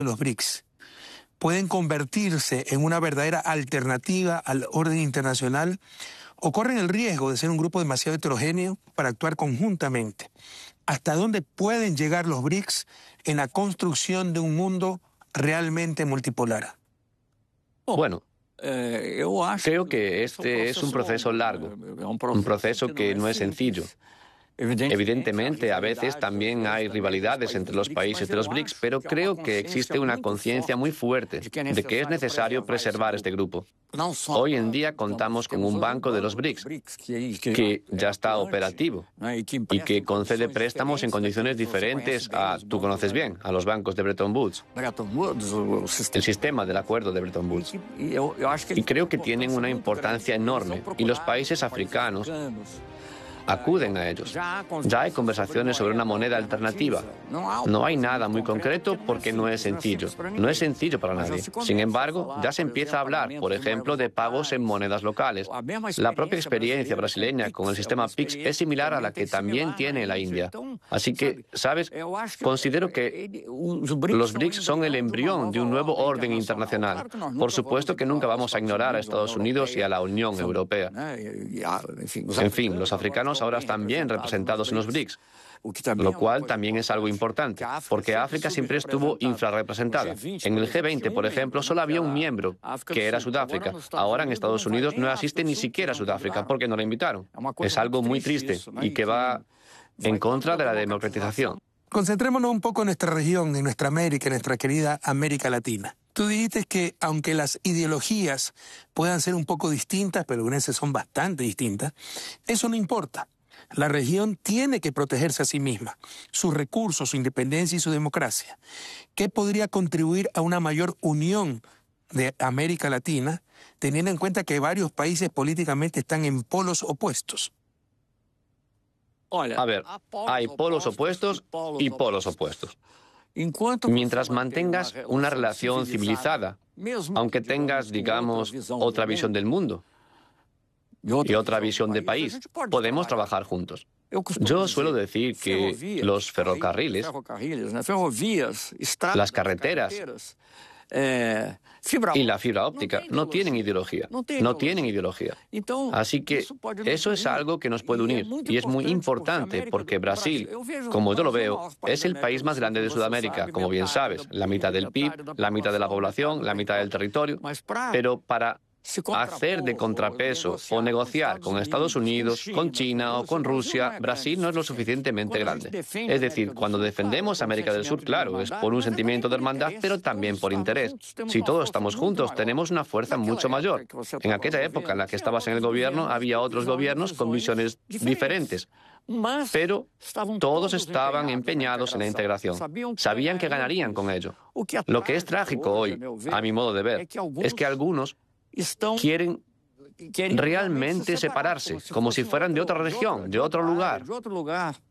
los BRICS pueden convertirse en una verdadera alternativa al orden internacional o corren el riesgo de ser un grupo demasiado heterogéneo para actuar conjuntamente. ¿Hasta dónde pueden llegar los BRICS en la construcción de un mundo realmente multipolar? Bueno, creo que este es un proceso largo, un proceso que no es sencillo. Evidentemente, a veces también hay rivalidades entre los países de los BRICS, pero creo que existe una conciencia muy fuerte de que es necesario preservar este grupo. Hoy en día contamos con un banco de los BRICS que ya está operativo y que concede préstamos en condiciones diferentes a, tú conoces bien, a los bancos de Bretton Woods, el sistema del acuerdo de Bretton Woods. Y creo que tienen una importancia enorme y los países africanos acuden a ellos. Ya hay conversaciones sobre una moneda alternativa. No hay nada muy concreto porque no es sencillo. No es sencillo para nadie. Sin embargo, ya se empieza a hablar, por ejemplo, de pagos en monedas locales. La propia experiencia brasileña con el sistema PIX es similar a la que también tiene la India. Así que, ¿sabes? Considero que los BRICS son el embrión de un nuevo orden internacional. Por supuesto que nunca vamos a ignorar a Estados Unidos y a la Unión Europea. En fin, los africanos ahora están bien representados en los BRICS, lo cual también es algo importante, porque África siempre estuvo infrarrepresentada. En el G20, por ejemplo, solo había un miembro, que era Sudáfrica. Ahora en Estados Unidos no asiste ni siquiera Sudáfrica, porque no la invitaron. Es algo muy triste y que va en contra de la democratización. Concentrémonos un poco en nuestra región, en nuestra América, en nuestra querida América Latina. Tú dijiste que aunque las ideologías puedan ser un poco distintas, pero en ese son bastante distintas, eso no importa. La región tiene que protegerse a sí misma, sus recursos, su independencia y su democracia. ¿Qué podría contribuir a una mayor unión de América Latina, teniendo en cuenta que varios países políticamente están en polos opuestos? A ver, hay polos opuestos y polos opuestos. Mientras mantengas una relación civilizada, aunque tengas, digamos, otra visión del mundo y otra visión de país, podemos trabajar juntos. Yo suelo decir que los ferrocarriles, las carreteras y la fibra óptica no tienen ideología. No tienen ideología. Así que eso es algo que nos puede unir. Y es muy importante porque Brasil, como yo lo veo, es el país más grande de Sudamérica, como bien sabes. La mitad del PIB, la mitad de la población, la mitad del territorio. Pero para hacer de contrapeso o negociar con Estados Unidos, con China o con Rusia, Brasil no es lo suficientemente grande. Es decir, cuando defendemos América del Sur, claro, es por un sentimiento de hermandad, pero también por interés. Si todos estamos juntos, tenemos una fuerza mucho mayor. En aquella época en la que estabas en el gobierno, había otros gobiernos con visiones diferentes. Pero todos estaban empeñados en la integración. Sabían que ganarían con ello. Lo que es trágico hoy, a mi modo de ver, es que algunos quieren realmente separarse, como si fueran de otra región, de otro lugar.